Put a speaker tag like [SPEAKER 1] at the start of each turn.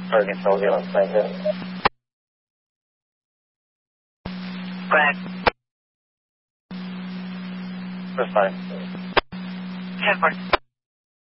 [SPEAKER 1] Target Cell 0, thank you.
[SPEAKER 2] Go ahead.
[SPEAKER 1] That's fine.
[SPEAKER 2] 10-4.